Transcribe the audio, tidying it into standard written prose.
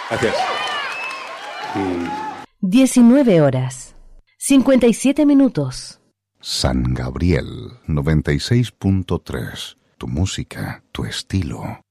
Gracias. 19 horas, 57 minutos. San Gabriel 96.3. Tu música, tu estilo.